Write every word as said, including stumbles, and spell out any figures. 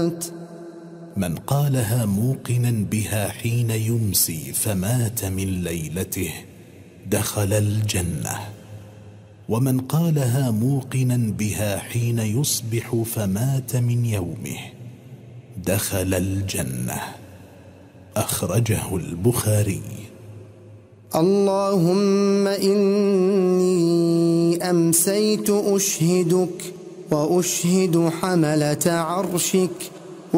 فمات. من قالها موقنا بها حين يمسي فمات من ليلته دخل الجنة، ومن قالها موقنا بها حين يصبح فمات من يومه دخل الجنة. أخرجه البخاري. اللهم إني أمسيت أشهدك وأشهد حملة عرشك